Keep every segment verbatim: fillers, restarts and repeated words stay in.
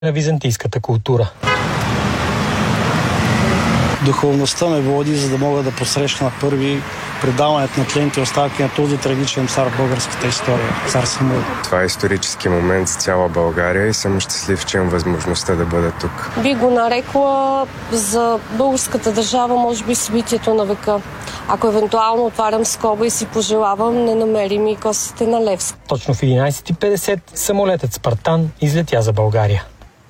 на византийската култура. Духовността ме води, за да мога да посрещна първи предаването на тлените останки на този трагичен цар в българската история, цар Самуил. Това е исторически момент за цяла България и съм щастлив, че имам възможността да бъда тук. Би го нарекла за българската държава, може би, събитието на века. Ако евентуално отварям скоба и си пожелавам, не намерим и костите на Левски. Точно в единайсет и петдесет самолетът Спартан излетя за България.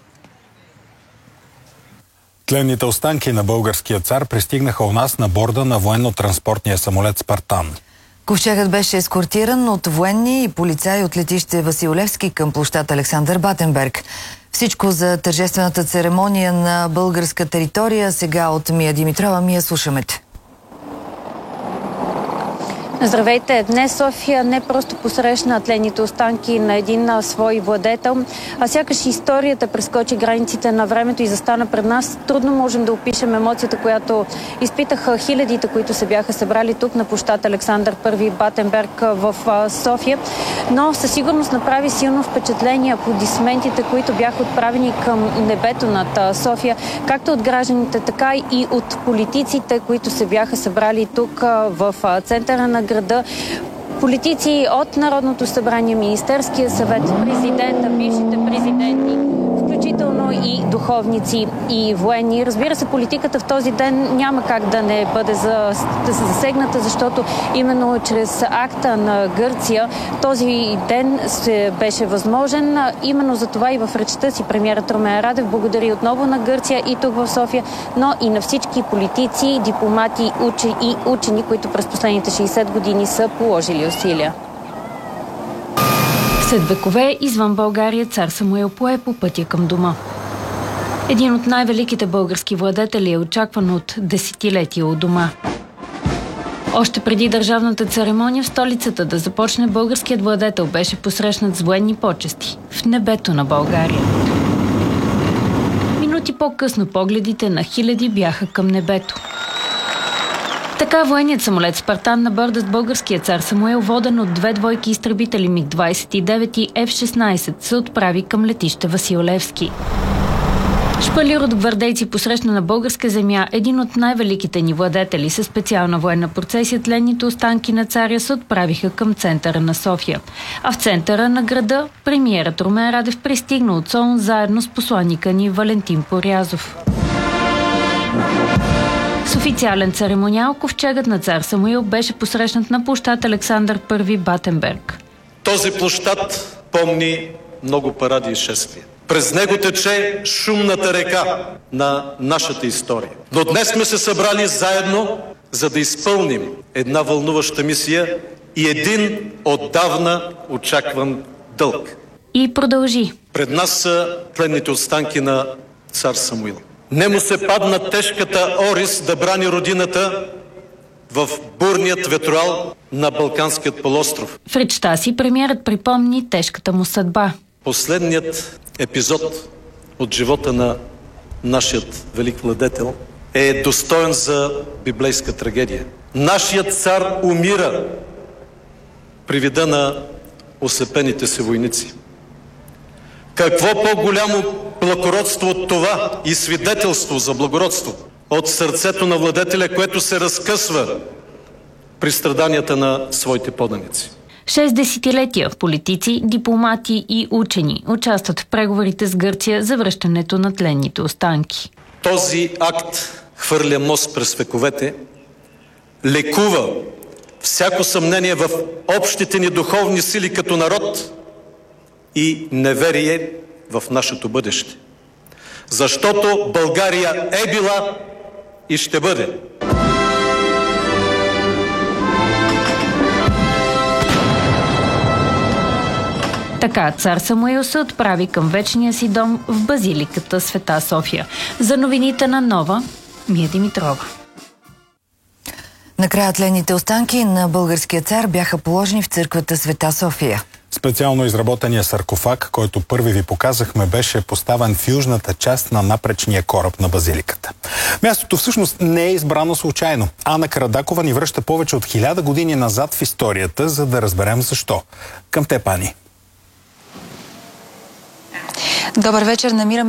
Тленните останки на българския цар пристигнаха у нас на борда на военно-транспортния самолет Спартан. Ковчегът беше ескортиран от военни и полицаи от летище Васил Левски към площад Александър Батенберг. Всичко за тържествената церемония на българска територия. Сега от Мия Димитрова. Мия, слушаме те. Здравейте! Днес София не просто посрещна тленните останки на един свой владетел, а сякаш историята прескочи границите на времето и застана пред нас. Трудно можем да опишем емоцията, която изпитаха хилядите, които се бяха събрали тук на площад Александър Първи Батенберг в София. Но със сигурност направи силно впечатление аплодисментите, които бяха отправени към небето над София, както от гражданите, така и от политиците, които се бяха събрали тук в центъра на града. Политици от Народното събрание, Министерския съвет, президента, бившите президенти, включително и духовници и военни. Разбира се, политиката в този ден няма как да не бъде засегната, защото именно чрез акта на Гърция този ден се беше възможен. Именно за това и в речта си премиерът Румен Радев благодари отново на Гърция и тук в София, но и на всички политици, дипломати и учени, които през последните шейсет години са положили усилия. След векове извън България цар Самуил пое по пътя към дома. Един от най-великите български владетели е очакван от десетилетия у дома. Още преди държавната церемония в столицата да започне, българският владетел беше посрещнат с военни почести в небето на България. Минути по-късно погледите на хиляди бяха към небето. Така военният самолет Спартан на борда с българския цар Самуил, воден от две двойки изтребители Миг двайсет и девет и Еф шестнайсет, се отправи към летище Васил Левски. Шпалир от гвардейци посрещна на българска земя един от най-великите ни владетели. Със специална военна процесия тленните останки на царя се отправиха към центъра на София. А в центъра на града премиерът Румен Радев пристигна от Солун заедно с посланника ни Валентин Порязов. С официален церемониал ковчегът на цар Самуил беше посрещнат на площад Александър Първи Батенберг. Този площад помни много паради и шествия. През него тече шумната река на нашата история. Но днес сме се събрали заедно, за да изпълним една вълнуваща мисия и един отдавна очакван дълг. И продължи. Пред нас са тленните останки на цар Самуил. Нему се падна тежката орис да брани родината в бурният ветроал на Балканският полуостров. В речта си премиерът припомни тежката му съдба. Последният епизод от живота на нашият велик владетел е достоен за библейска трагедия. Нашият цар умира при вида на ослепените си войници. Какво по-голямо благородство от това и свидетелство за благородство от сърцето на владетеля, което се разкъсва при страданията на своите поданици. Шест десетилетия политици, дипломати и учени участват в преговорите с Гърция за връщането на тленните останки. Този акт хвърля мост през вековете, лекува всяко съмнение в общите ни духовни сили като народ и неверие в нашето бъдеще. Защото България е била и ще бъде. Така цар Самуил се отправи към вечния си дом в базиликата Света София. За новините на Нова, Мия Димитрова. Накрая тленните останки на българския цар бяха положени в църквата Света София. Специално изработения саркофаг, който първи ви показахме, беше поставен в южната част на напречния кораб на базиликата. Мястото всъщност не е избрано случайно. Ана Карадакова ни връща повече от хиляда години назад в историята, за да разберем защо. Към те, Пани. Добър вечер, намираме